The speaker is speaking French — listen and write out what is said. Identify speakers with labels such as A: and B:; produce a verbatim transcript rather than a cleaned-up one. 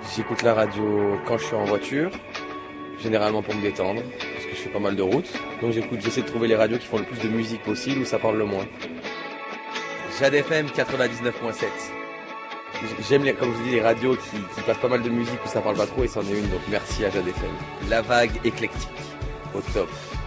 A: J'écoute la radio quand je suis en voiture, généralement pour me détendre, parce que je fais pas mal de route. Donc j'écoute, j'essaie de trouver les radios qui font le plus de musique possible, où ça parle le moins. Jade F M quatre-vingt-dix-neuf virgule sept. J'aime, les, comme je vous dis, les radios qui, qui passent pas mal de musique où ça parle pas trop, et c'en est une, donc merci à Jade F M. La vague éclectique, au top.